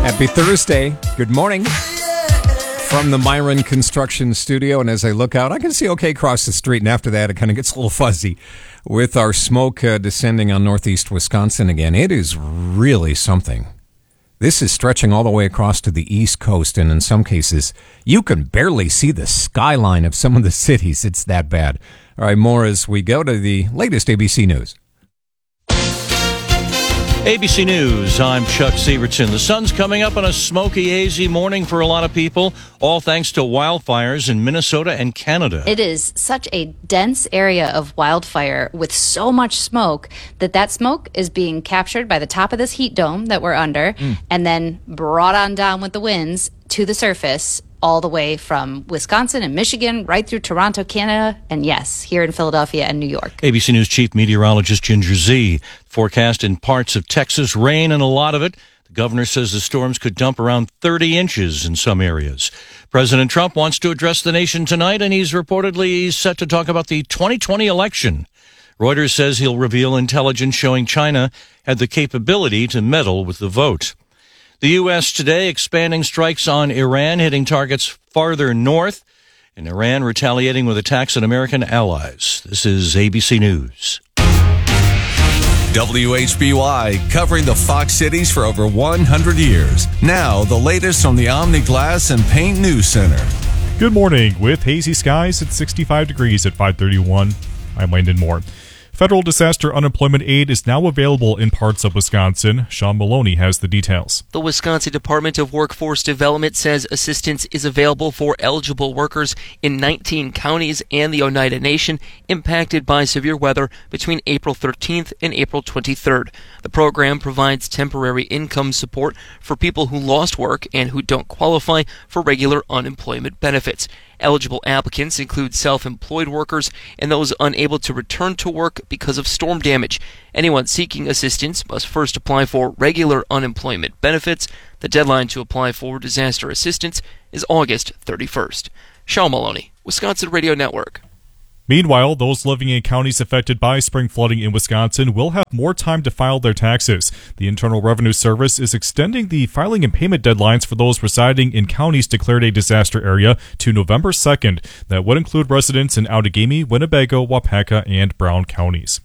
Happy Thursday. Good morning from the Myron Construction Studio. And as I look out, I can see okay across the street. And after that, it kind of gets a little fuzzy with our smoke descending on northeast Wisconsin again. It is really something. This is stretching all the way across to the East Coast. And in some cases, you can barely see the skyline of some of the cities. It's that bad. All right, more as we go to the latest ABC News. ABC News, I'm Chuck Severson. The sun's coming up on a smoky, hazy morning for a lot of people, all thanks to wildfires in Minnesota and Canada. It is such a dense area of wildfire with so much smoke that smoke is being captured by the top of this heat dome that we're under and then brought on down with the winds to the surface all the way from Wisconsin and Michigan, right through Toronto, Canada, and yes, here in Philadelphia and New York. ABC News Chief Meteorologist Ginger Zee forecast in parts of Texas rain and a lot of it. The governor says the storms could dump around 30 inches in some areas. President Trump wants to address the nation tonight, and he's reportedly set to talk about the 2020 election. Reuters says he'll reveal intelligence showing China had the capability to meddle with the vote. The U.S. today expanding strikes on Iran, hitting targets farther north, and Iran retaliating with attacks on American allies. This is ABC News. WHBY, covering the Fox cities for over 100 years. Now, the latest from the Omni Glass and Paint News Center. Good morning. With hazy skies at 65 degrees at 5:31, I'm Landon Moore. Federal disaster unemployment aid is now available in parts of Wisconsin. Sean Maloney has the details. The Wisconsin Department of Workforce Development says assistance is available for eligible workers in 19 counties and the Oneida Nation impacted by severe weather between April 13th and April 23rd. The program provides temporary income support for people who lost work and who don't qualify for regular unemployment benefits. Eligible applicants include self-employed workers and those unable to return to work because of storm damage. Anyone seeking assistance must first apply for regular unemployment benefits. The deadline to apply for disaster assistance is August 31st. Sean Maloney, Wisconsin Radio Network. Meanwhile, those living in counties affected by spring flooding in Wisconsin will have more time to file their taxes. The Internal Revenue Service is extending the filing and payment deadlines for those residing in counties declared a disaster area to November 2nd. That would include residents in Outagamie, Winnebago, Wapaka, and Brown counties.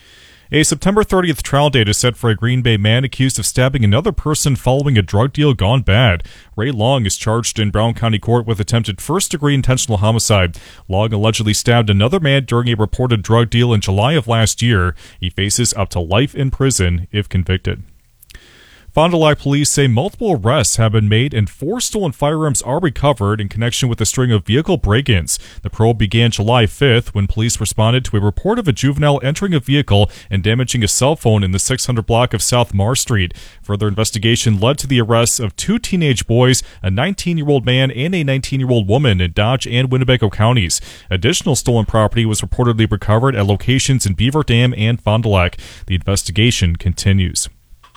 A September 30th trial date is set for a Green Bay man accused of stabbing another person following a drug deal gone bad. Ray Long is charged in Brown County Court with attempted first-degree intentional homicide. Long allegedly stabbed another man during a reported drug deal in July of last year. He faces up to life in prison if convicted. Fond du Lac police say multiple arrests have been made and 4 stolen firearms are recovered in connection with a string of vehicle break-ins. The probe began July 5th when police responded to a report of a juvenile entering a vehicle and damaging a cell phone in the 600 block of South Marr Street. Further investigation led to the arrests of 2 teenage boys, a 19-year-old man and a 19-year-old woman in Dodge and Winnebago counties. Additional stolen property was reportedly recovered at locations in Beaver Dam and Fond du Lac. The investigation continues.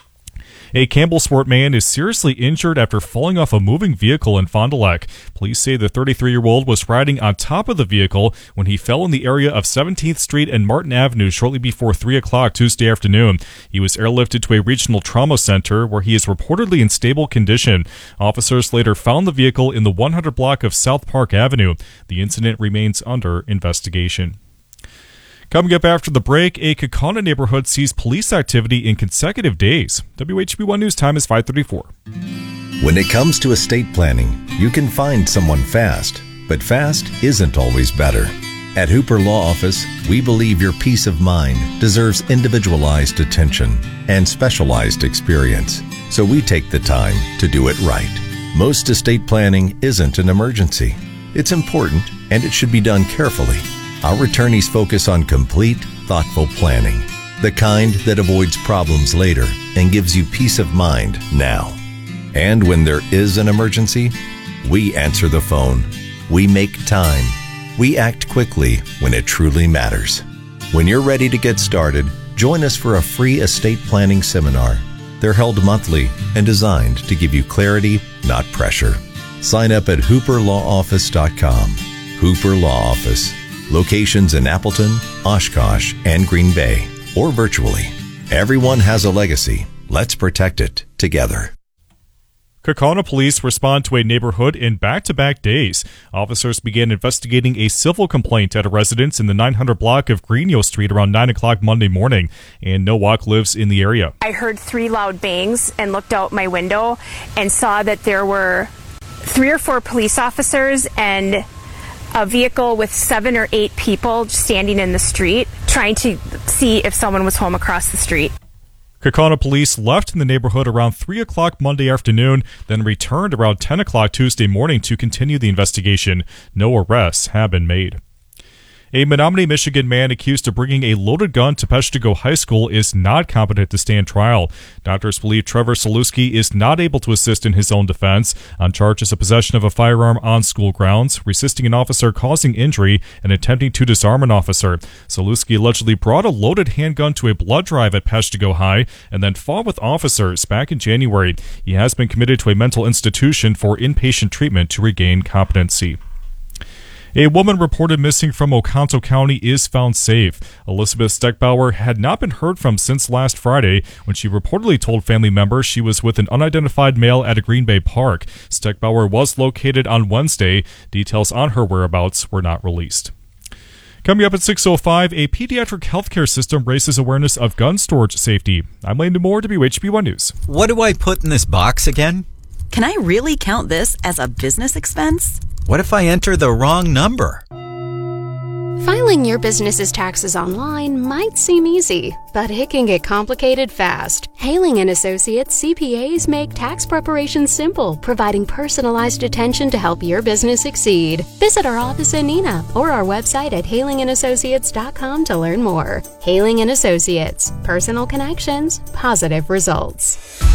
A Campbellsport man is seriously injured after falling off a moving vehicle in Fond du Lac. Police say the 33-year-old was riding on top of the vehicle when he fell in the area of 17th Street and Martin Avenue shortly before 3 o'clock Tuesday afternoon. He was airlifted to a regional trauma center where he is reportedly in stable condition. Officers later found the vehicle in the 100 block of South Park Avenue. The incident remains under investigation. Coming up after the break, a Kaukauna neighborhood sees police activity in consecutive days. WHB1 News time is 5:34. When it comes to estate planning, you can find someone fast, but fast isn't always better. At Hooper Law Office, we believe your peace of mind deserves individualized attention and specialized experience, so we take the time to do it right. Most estate planning isn't an emergency. It's important, and it should be done carefully. Our attorneys focus on complete, thoughtful planning, the kind that avoids problems later and gives you peace of mind now. And when there is an emergency, we answer the phone. We make time. We act quickly when it truly matters. When you're ready to get started, join us for a free estate planning seminar. They're held monthly and designed to give you clarity, not pressure. Sign up at hooperlawoffice.com. Hooper Law Office. Locations in Appleton, Oshkosh, and Green Bay, or virtually. Everyone has a legacy. Let's protect it together. Kaukauna police respond to a neighborhood in back-to-back days. Officers began investigating a civil complaint at a residence in the 900 block of Greenio Street around 9 o'clock Monday morning, and Nowak lives in the area. I heard 3 loud bangs and looked out my window and saw that there were 3 or 4 police officers and a vehicle with 7 or 8 people standing in the street trying to see if someone was home across the street. Kaukauna police left in the neighborhood around 3 o'clock Monday afternoon, then returned around 10 o'clock Tuesday morning to continue the investigation. No arrests have been made. A Menominee, Michigan man accused of bringing a loaded gun to Peshtigo High School is not competent to stand trial. Doctors believe Trevor Saluski is not able to assist in his own defense on charges of possession of a firearm on school grounds, resisting an officer causing injury, and attempting to disarm an officer. Saluski allegedly brought a loaded handgun to a blood drive at Peshtigo High and then fought with officers back in January. He has been committed to a mental institution for inpatient treatment to regain competency. A woman reported missing from Oconto County is found safe. Elizabeth Steckbauer had not been heard from since last Friday when she reportedly told family members she was with an unidentified male at a Green Bay park. Steckbauer was located on Wednesday. Details on her whereabouts were not released. Coming up at 6:05, a pediatric healthcare system raises awareness of gun storage safety. I'm Landon Moore, WHB1 News. What do I put in this box again? Can I really count this as a business expense? What if I enter the wrong number? Filing your business's taxes online might seem easy, but it can get complicated fast. Haling & Associates CPAs make tax preparation simple, providing personalized attention to help your business succeed. Visit our office in Neenah or our website at halingandassociates.com to learn more. Haling & Associates. Personal connections, positive results.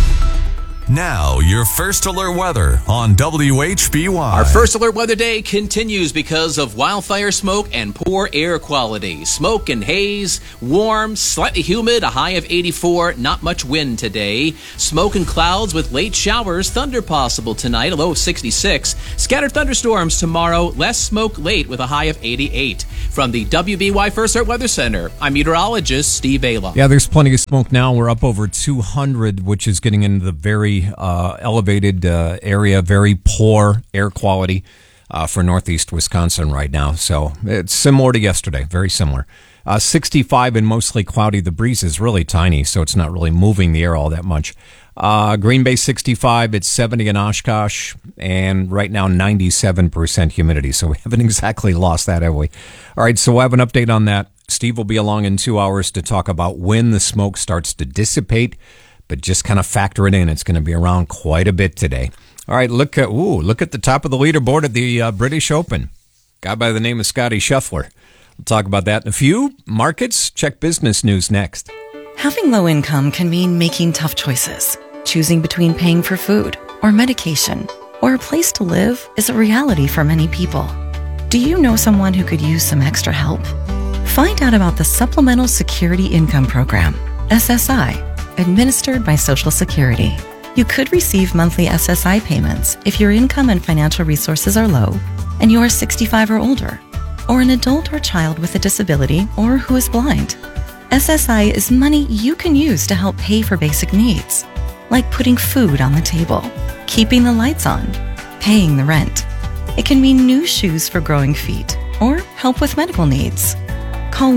Now, your first alert weather on WHBY. Our first alert weather day continues because of wildfire smoke and poor air quality. Smoke and haze, warm, slightly humid, a high of 84, not much wind today. Smoke and clouds with late showers, thunder possible tonight, a low of 66. Scattered thunderstorms tomorrow, less smoke late with a high of 88. From the WBY First Alert Weather Center, I'm meteorologist Steve Ayla. Yeah, there's plenty of smoke now. We're up over 200, which is getting into the very elevated area, very poor air quality for northeast Wisconsin right now. So it's similar to yesterday, very similar. 65 and mostly cloudy. The breeze is really tiny, so it's not really moving the air all that much. Green Bay 65, it's 70 in Oshkosh, and right now 97% humidity. So we haven't exactly lost that, have we? All right, so we'll have an update on that. Steve will be along in 2 hours to talk about when the smoke starts to dissipate. But just kind of factor it in. It's going to be around quite a bit today. All right, look at the top of the leaderboard at the British Open. Guy by the name of Scotty Scheffler. We'll talk about that in a few. Markets, check business news next. Having low income can mean making tough choices. Choosing between paying for food or medication or a place to live is a reality for many people. Do you know someone who could use some extra help? Find out about the Supplemental Security Income Program, SSI, administered by Social Security. You could receive monthly SSI payments if your income and financial resources are low and you are 65 or older, or an adult or child with a disability or who is blind. SSI is money you can use to help pay for basic needs, like putting food on the table, keeping the lights on, paying the rent. It can mean new shoes for growing feet or help with medical needs. Call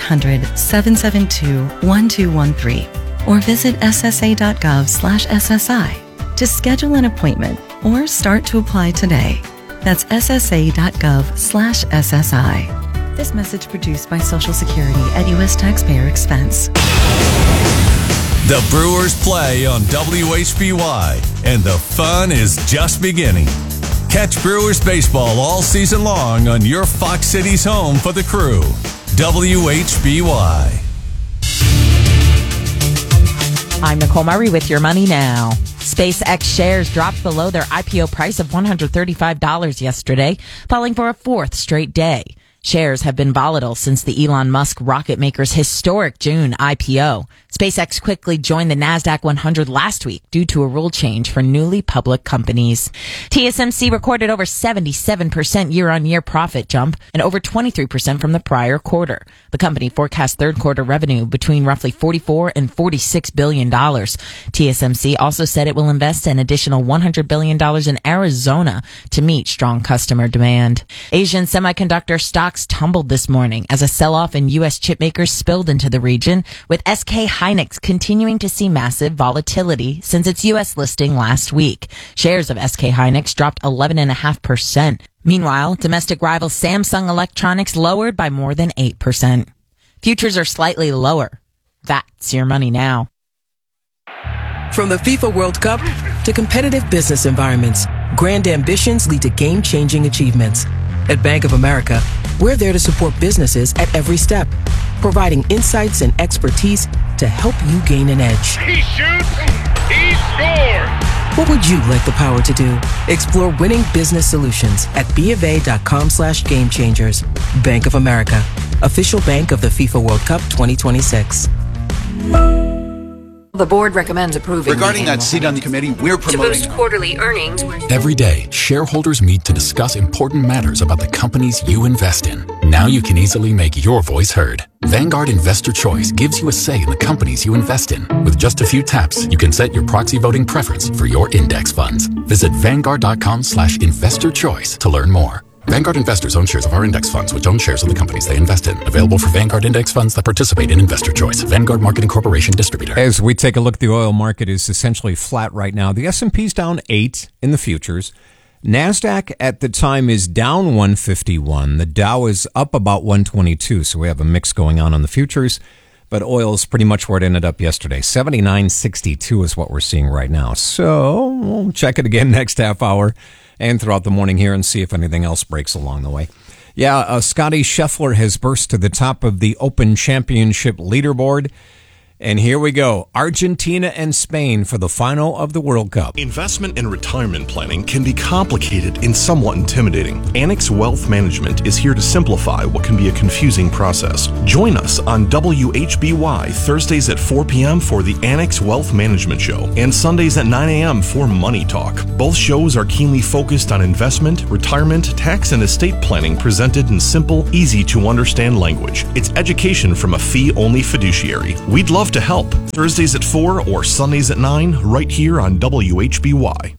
1-800-772-1213 or visit ssa.gov/SSI to schedule an appointment or start to apply today. That's ssa.gov/SSI. This message produced by Social Security at U.S. taxpayer expense. The Brewers play on WHBY, and the fun is just beginning. Catch Brewers baseball all season long on your Fox Cities home for the Crew, WHBY. I'm Nicole Murray with your money now. SpaceX shares dropped below their IPO price of $135 yesterday, falling for a fourth straight day. Shares have been volatile since the Elon Musk rocket maker's historic June IPO. SpaceX quickly joined the NASDAQ 100 last week due to a rule change for newly public companies. TSMC recorded over 77% year-on-year profit jump and over 23% from the prior quarter. The company forecasts third quarter revenue between roughly $44 and $46 billion. TSMC also said it will invest an additional $100 billion in Arizona to meet strong customer demand. Asian semiconductor stocks tumbled this morning as a sell-off in U.S. chip makers spilled into the region, with SK Hynix continuing to see massive volatility since its U.S. listing last week. Shares of SK Hynix dropped 11.5%. Meanwhile, domestic rival Samsung Electronics lowered by more than 8%. Futures are slightly lower. That's your money now. From the FIFA World Cup to competitive business environments, grand ambitions lead to game-changing achievements. At Bank of America, we're there to support businesses at every step, providing insights and expertise to help you gain an edge. He shoots, he scores! What would you like the power to do? Explore winning business solutions at BofA.com/gamechangers. Bank of America, official bank of the FIFA World Cup 2026. The board recommends approving. Regarding that seat on the committee, we're promoting. To boost quarterly earnings. Every day, shareholders meet to discuss important matters about the companies you invest in. Now you can easily make your voice heard. Vanguard Investor Choice gives you a say in the companies you invest in. With just a few taps, you can set your proxy voting preference for your index funds. Visit Vanguard.com/investorchoice to learn more. Vanguard investors own shares of our index funds, which own shares of the companies they invest in. Available for Vanguard index funds that participate in Investor Choice. Vanguard Marketing Corporation distributor. As we take a look, the oil market is essentially flat right now. The S&P's down 8 in the futures. NASDAQ at the time is down 151. The Dow is up about 122, so we have a mix going on the futures. But oil is pretty much where it ended up yesterday. 79.62 is what we're seeing right now. So we'll check it again next half hour and throughout the morning here and see if anything else breaks along the way. Yeah, Scotty Scheffler has burst to the top of the Open Championship leaderboard. And here we go. Argentina and Spain for the final of the World Cup. Investment and retirement planning can be complicated and somewhat intimidating. Annex Wealth Management is here to simplify what can be a confusing process. Join us on WHBY Thursdays at 4 p.m. for the Annex Wealth Management Show and Sundays at 9 a.m. for Money Talk. Both shows are keenly focused on investment, retirement, tax, and estate planning presented in simple, easy-to-understand language. It's education from a fee-only fiduciary. We'd love to help. Thursdays at 4 or Sundays at 9, right here on WHBY.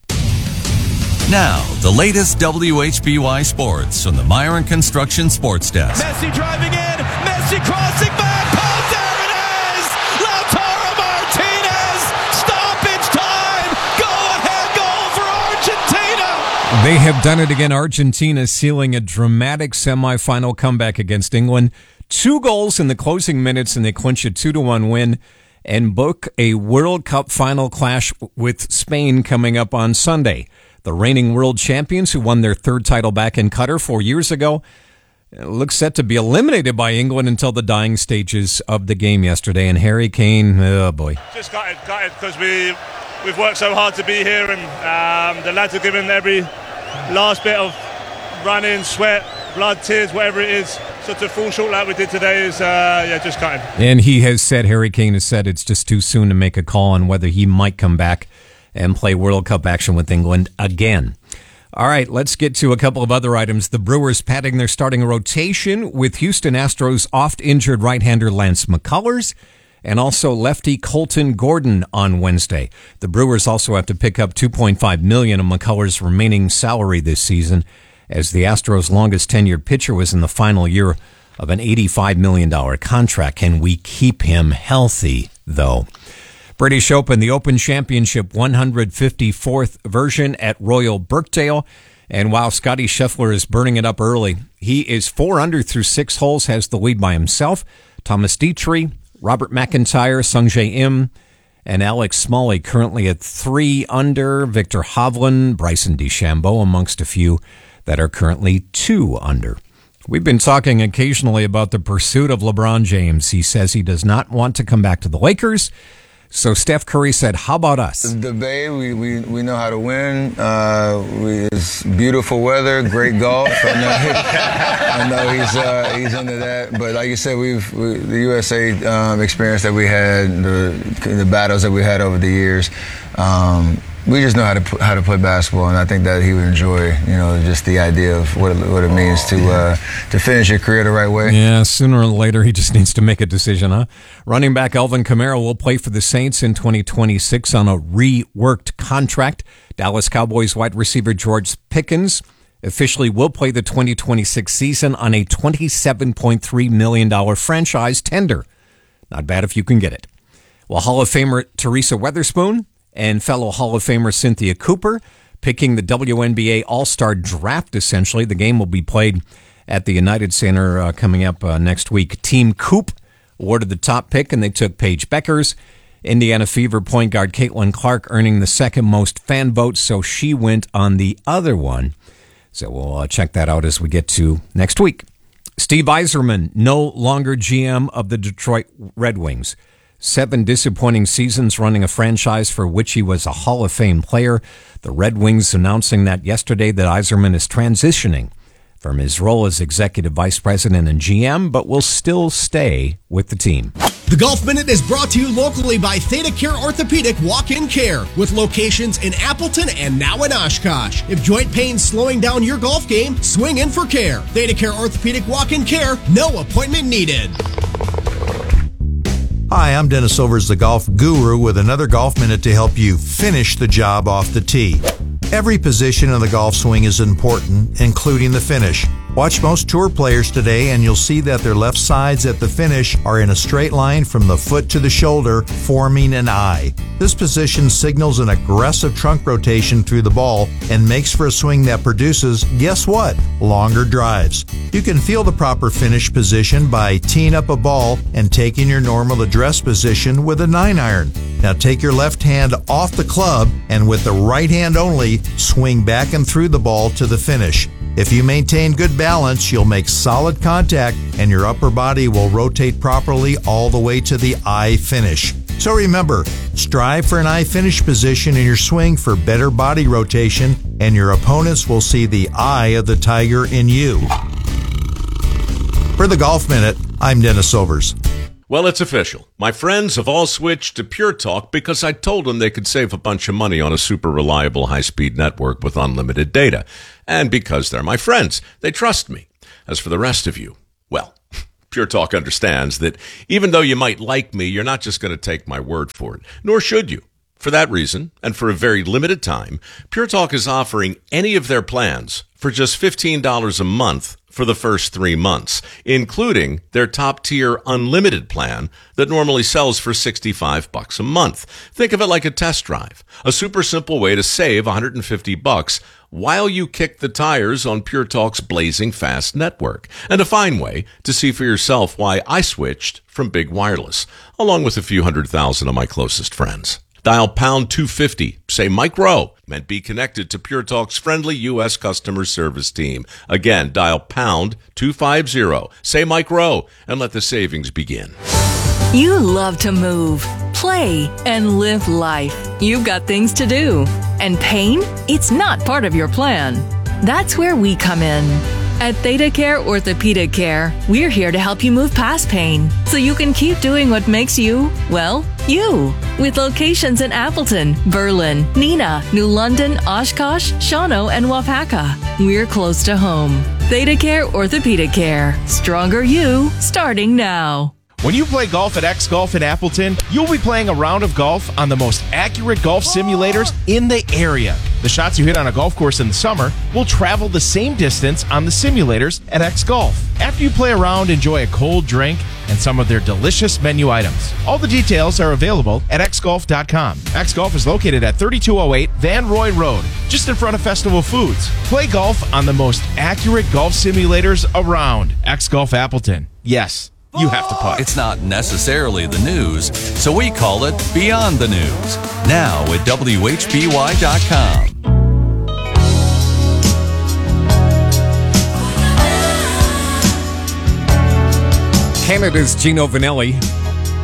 Now, the latest WHBY sports from the Myron Construction Sports Desk. Messi driving in, Messi crossing back, post, there it is! Lautaro Martinez, stoppage time, go-ahead goal for Argentina! They have done it again. Argentina sealing a dramatic semifinal comeback against England. 2 goals in the closing minutes, and they clinch a 2-1 win and book a World Cup final clash with Spain coming up on Sunday. The reigning world champions, who won their 3rd title back in Qatar 4 years ago, look set to be eliminated by England until the dying stages of the game yesterday. And Harry Kane, oh boy. Just gutted because we've worked so hard to be here, and the lads have given every last bit of running, sweat, blood, tears, whatever it is. So to fall short like we did today is, just cutting. And Harry Kane has said it's just too soon to make a call on whether he might come back and play World Cup action with England again. All right, let's get to a couple of other items. The Brewers padding their starting rotation with Houston Astros oft-injured right-hander Lance McCullers and also lefty Colton Gordon on Wednesday. The Brewers also have to pick up $2.5 million of McCullers' remaining salary this season, as the Astros' longest tenured pitcher was in the final year of an $85 million contract. Can we keep him healthy, though? British Open, the Open Championship 154th version at Royal Birkdale. And while Scotty Scheffler is burning it up early, he is 4 under through 6 holes, has the lead by himself. Thomas Dietrich, Robert McIntyre, Sungjae Im, and Alex Smalley currently at 3 under. Victor Hovland, Bryson DeChambeau amongst a few that are currently 2 under. We've been talking occasionally about the pursuit of LeBron James. He says he does not want to come back to the Lakers, So Steph Curry said, how about us? The Bay, we know how to win. It's beautiful weather, great golf. I know he's into that. But like you said, the USA experience that we had, the battles that we had over the years, we just know how to play basketball, and I think that he would enjoy, just the idea of what it means to finish your career the right way. Yeah, sooner or later he just needs to make a decision, huh? Running back Alvin Kamara will play for the Saints in 2026 on a reworked contract. Dallas Cowboys wide receiver George Pickens officially will play the 2026 season on a $27.3 million franchise tender. Not bad if you can get it. Well, Hall of Famer Teresa Weatherspoon and fellow Hall of Famer Cynthia Cooper picking the WNBA All-Star Draft, essentially. The game will be played at the United Center coming up next week. Team Coop awarded the top pick, and they took Paige Beckers. Indiana Fever point guard Caitlin Clark earning the second most fan votes, so she went on the other one. So we'll check that out as we get to next week. Steve Yzerman, no longer GM of the Detroit Red Wings. 7 disappointing seasons running a franchise for which he was a Hall of Fame player. The Red Wings announcing that yesterday that Yzerman is transitioning from his role as executive vice president and GM, but will still stay with the team. The Golf Minute is brought to you locally by Theta Care Orthopedic Walk-In Care, with locations in Appleton and now in Oshkosh. If joint pain's slowing down your golf game, swing in for care. Theta Care Orthopedic Walk-In Care, no appointment needed. Hi, I'm Dennis Silvers, the golf guru, with another Golf Minute to help you finish the job off the tee. Every position in the golf swing is important, including the finish. Watch most tour players today and you'll see that their left sides at the finish are in a straight line from the foot to the shoulder, forming an I. This position signals an aggressive trunk rotation through the ball and makes for a swing that produces, guess what? Longer drives. You can feel the proper finish position by teeing up a ball and taking your normal address position with a 9-iron. Now take your left hand off the club and with the right hand only, swing back and through the ball to the finish. If you maintain good balance, you'll make solid contact and your upper body will rotate properly all the way to the I finish. So remember, strive for an I finish position in your swing for better body rotation, and your opponents will see the eye of the tiger in you. For the Golf Minute, I'm Dennis Silvers. Well, it's official. My friends have all switched to Pure Talk because I told them they could save a bunch of money on a super reliable high-speed network with unlimited data. And because they're my friends, they trust me. As for the rest of you, well, Pure Talk understands that even though you might like me, you're not just going to take my word for it, nor should you. For that reason, and for a very limited time, Pure Talk is offering any of their plans for just $15 a month for the first 3 months, including their top-tier unlimited plan that normally sells for $65 a month. Think of it like a test drive, a super simple way to save $150 while you kick the tires on Pure Talk's blazing fast network, and a fine way to see for yourself why I switched from big wireless, along with a few 100,000 of my closest friends. Dial pound 250, say Mike Rowe, and be connected to Pure Talk's friendly U.S. customer service team. Again, dial pound 250, say Mike Rowe, and let the savings begin. You love to move, play, and live life. You've got things to do. And pain? It's not part of your plan. That's where we come in. At Theta Care Orthopedic Care, we're here to help you move past pain so you can keep doing what makes you, well, you. With locations in Appleton, Berlin, Neenah, New London, Oshkosh, Shawano, and Wapaka. We're close to home. Theta Care Orthopedic Care. Stronger you, starting now. When you play golf at X Golf in Appleton, you'll be playing a round of golf on the most accurate golf simulators in the area. The shots you hit on a golf course in the summer will travel the same distance on the simulators at X Golf. After you play around, enjoy a cold drink and some of their delicious menu items. All the details are available at xgolf.com. X Golf is located at 3208 Van Roy Road, just in front of Festival Foods. Play golf on the most accurate golf simulators around. X Golf Appleton. Yes, you have to putt. It's not necessarily the news, so we call it Beyond the News. Now at WHBY.com. Canada's Gino Vanelli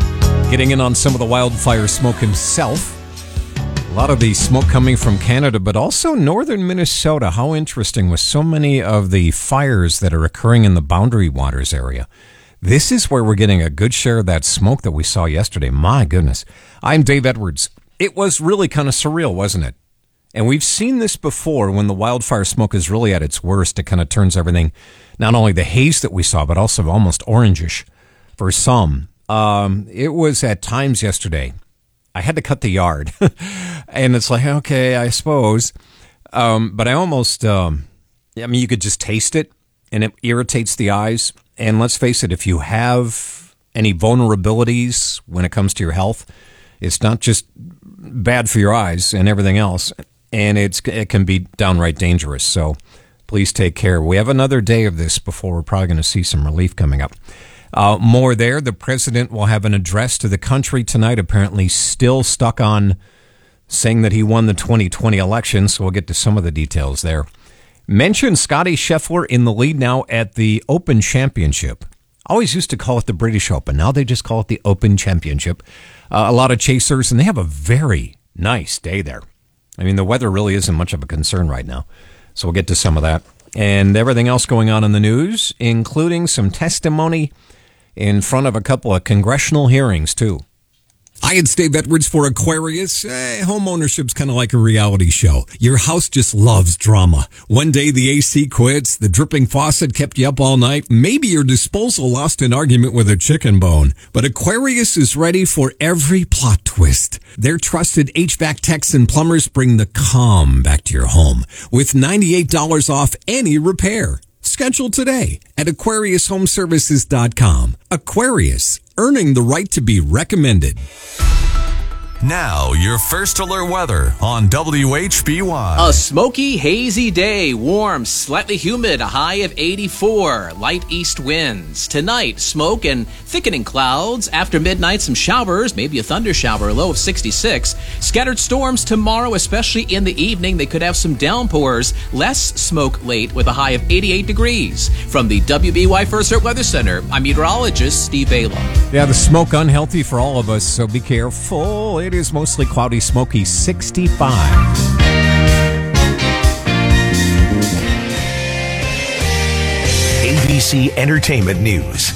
getting in on some of the wildfire smoke himself. A lot of the smoke coming from Canada, but also northern Minnesota. How interesting with so many of the fires that are occurring in the Boundary Waters area. This is where we're getting a good share of that smoke that we saw yesterday. My goodness. I'm Dave Edwards. It was really kind of surreal, wasn't it? And we've seen this before when the wildfire smoke is really at its worst. It kind of turns everything, not only the haze that we saw, but also almost orangish for some. It was at times yesterday. I had to cut the yard. And it's like, okay, I suppose. But I almost, you could just taste it, and it irritates the eyes. And let's face it, if you have any vulnerabilities when it comes to your health, it's not just bad for your eyes and everything else, and it can be downright dangerous. So please take care. We have another day of this before we're probably going to see some relief coming up. More there. The president will have an address to the country tonight, apparently still stuck on saying that he won the 2020 election, so we'll get to some of the details there. Mentioned Scotty Scheffler in the lead now at the Open Championship. Always used to call it the British Open. Now they just call it the Open Championship. A lot of chasers, and they have a very nice day there. I mean, the weather really isn't much of a concern right now, so we'll get to some of that. And everything else going on in the news, including some testimony in front of a couple of congressional hearings, too. Hi, it's Dave Edwards for Aquarius. Home ownership's kind of like a reality show. Your house just loves drama. One day the AC quits, the dripping faucet kept you up all night, maybe your disposal lost an argument with a chicken bone. But Aquarius is ready for every plot twist. Their trusted HVAC techs and plumbers bring the calm back to your home with $98 off any repair. Schedule today at AquariusHomeservices.com. Aquarius, earning the right to be recommended. Now, your first alert weather on WHBY. A smoky, hazy day, warm, slightly humid, a high of 84, light east winds. Tonight, smoke and thickening clouds. After midnight, some showers, maybe a thunder shower, a low of 66. Scattered storms tomorrow, especially in the evening. They could have some downpours. Less smoke late with a high of 88 degrees. From the WBY First Alert Weather Center, I'm meteorologist Steve Balo. Yeah, the smoke unhealthy for all of us, so be careful. It is mostly cloudy, smoky, 65. ABC Entertainment News.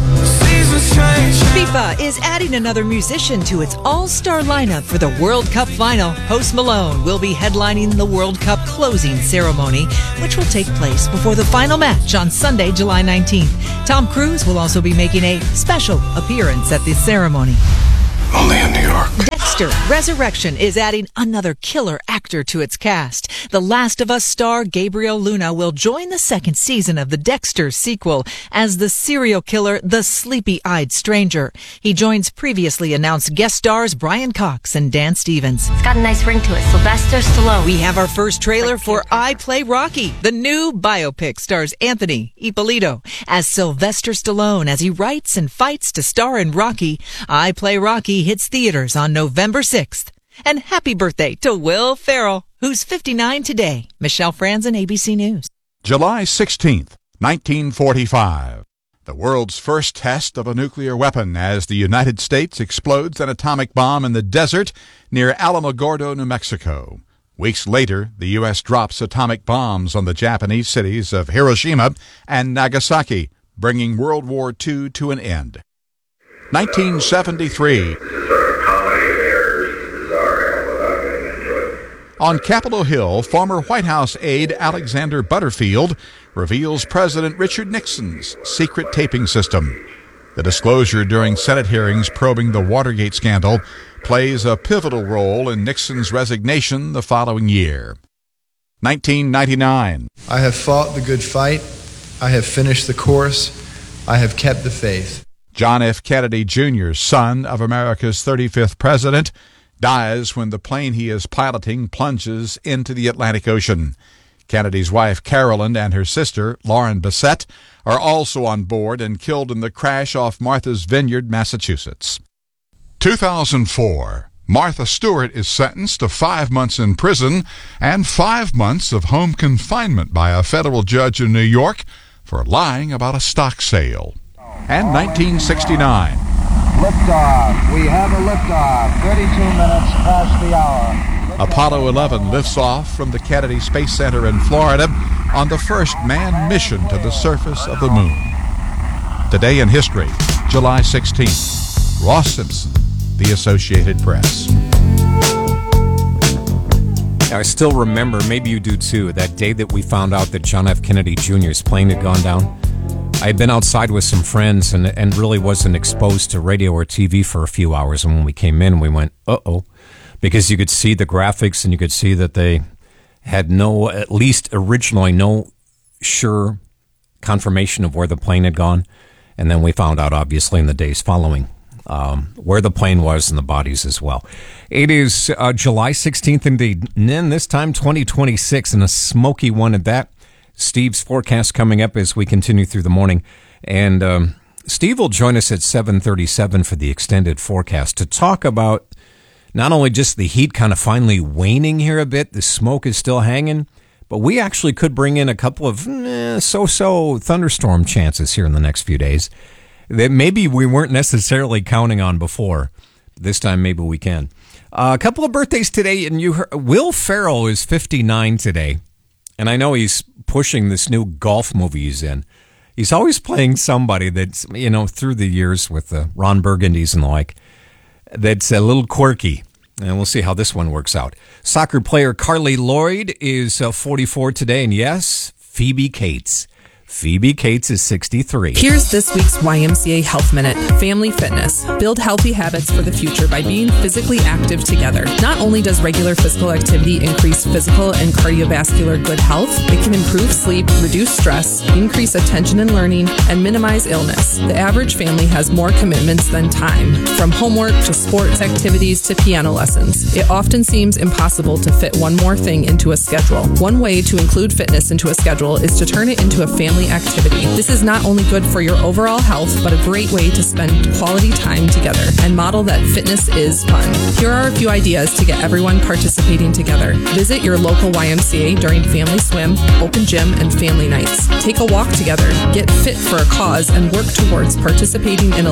FIFA is adding another musician to its all-star lineup for the World Cup final. Post Malone will be headlining the World Cup closing ceremony, which will take place before the final match on Sunday, July 19th. Tom Cruise will also be making a special appearance at the ceremony. Only in New York. Dexter Resurrection is adding another killer actor to its cast. The Last of Us star Gabriel Luna will join the second season of the Dexter sequel as the serial killer, the Sleepy-Eyed Stranger. He joins previously announced guest stars Brian Cox and Dan Stevens. It's got a nice ring to it. Sylvester Stallone. We have our first trailer for I Play Rocky. The new biopic stars Anthony Ippolito as Sylvester Stallone as he writes and fights to star in Rocky. I Play Rocky hits theaters on November 6th. And happy birthday to Will Ferrell, who's 59 today. Michelle Franzen, ABC News. July 16th, 1945. The world's first test of a nuclear weapon as the United States explodes an atomic bomb in the desert near Alamogordo, New Mexico. Weeks later, the U.S. drops atomic bombs on the Japanese cities of Hiroshima and Nagasaki, bringing World War II to an end. 1973. On Capitol Hill, former White House aide Alexander Butterfield reveals President Richard Nixon's secret taping system. The disclosure during Senate hearings probing the Watergate scandal plays a pivotal role in Nixon's resignation the following year. 1999. I have fought the good fight. I have finished the course. I have kept the faith. John F. Kennedy Jr., son of America's 35th president, dies when the plane he is piloting plunges into the Atlantic Ocean. Kennedy's wife, Carolyn, and her sister, Lauren Bassett, are also on board and killed in the crash off Martha's Vineyard, Massachusetts. 2004. Martha Stewart is sentenced to 5 months in prison and 5 months of home confinement by a federal judge in New York for lying about a stock sale. And 1969. Liftoff. We have a liftoff. 32 minutes past the hour. Apollo 11 lifts off from the Kennedy Space Center in Florida on the first manned mission to the surface of the moon. Today in history, July 16th. Ross Simpson, The Associated Press. I still remember, maybe you do too, that day that we found out that John F. Kennedy Jr.'s plane had gone down. I had been outside with some friends and really wasn't exposed to radio or TV for a few hours. And when we came in, we went, uh-oh. Because you could see the graphics and you could see that they had no, at least originally, no sure confirmation of where the plane had gone. And then we found out, obviously, in the days following where the plane was and the bodies as well. It is July 16th indeed. And then this time, 2026, and a smoky one at that. Steve's forecast coming up as we continue through the morning. And Steve will join us at 7:37 for the extended forecast to talk about not only just the heat kind of finally waning here a bit, the smoke is still hanging, but we actually could bring in a couple of so-so thunderstorm chances here in the next few days that maybe we weren't necessarily counting on before. This time, maybe we can. A couple of birthdays today, and you heard, Will Ferrell is 59 today, and I know he's pushing this new golf movie he's in. He's always playing somebody that's, through the years with the Ron Burgundies and the like, that's a little quirky, and we'll see how this one works out. Soccer player Carly Lloyd is 44 today, and yes, Phoebe Cates. Phoebe Cates is 63. Here's this week's YMCA Health Minute. Family fitness. Build healthy habits for the future by being physically active together. Not only does regular physical activity increase physical and cardiovascular good health, it can improve sleep, reduce stress, increase attention and learning, and minimize illness. The average family has more commitments than time, from homework to sports activities to piano lessons. It often seems impossible to fit one more thing into a schedule. One way to include fitness into a schedule is to turn it into a family activity. This is not only good for your overall health, but a great way to spend quality time together and model that fitness is fun. Here are a few ideas to get everyone participating together. Visit your local YMCA during family swim, open gym, and family nights. Take a walk together, get fit for a cause, and work towards participating in a